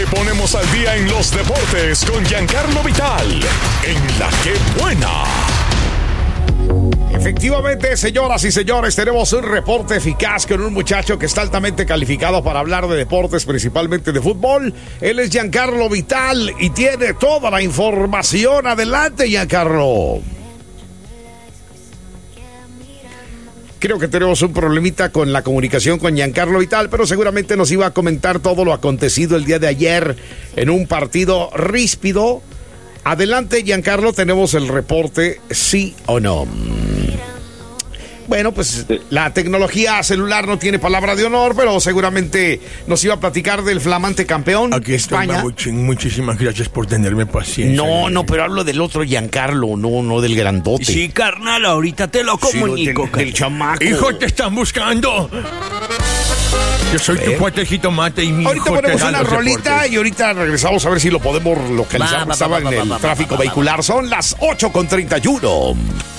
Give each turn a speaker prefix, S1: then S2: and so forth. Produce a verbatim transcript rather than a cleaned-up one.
S1: Te ponemos al día en los deportes con Giancarlo Vital, en La Que Buena.
S2: Efectivamente, señoras y señores, tenemos un reporte eficaz con un muchacho que está altamente calificado para hablar de deportes, principalmente de fútbol. Él es Giancarlo Vital y tiene toda la información. Adelante, Giancarlo. Creo que tenemos un problemita con la comunicación con Giancarlo Vital, pero seguramente nos iba a comentar todo lo acontecido el día de ayer en un partido ríspido. Adelante, Giancarlo, tenemos el reporte, ¿sí o no? Bueno, pues la tecnología celular no tiene palabra de honor, pero seguramente nos iba a platicar del flamante campeón.
S3: Aquí estoy,
S2: España.
S3: Mamuchín. Muchísimas gracias por tenerme paciencia.
S2: No, no, pero hablo del otro Giancarlo, no, no del grandote.
S4: Sí, carnal, ahorita te lo comunico.
S2: Sí, del, del chamaco.
S3: Hijo, te están buscando. Yo soy tu cuatecito mate y mi
S2: Ahorita
S3: hijo
S2: ponemos
S3: te da
S2: una
S3: los
S2: rolita
S3: deportes.
S2: y ahorita regresamos a ver si lo podemos localizar.
S4: Va, va,
S2: Estaba
S4: va, va,
S2: en
S4: va,
S2: el
S4: va, va,
S2: tráfico
S4: va, va,
S2: vehicular. Son las ocho con treinta y uno.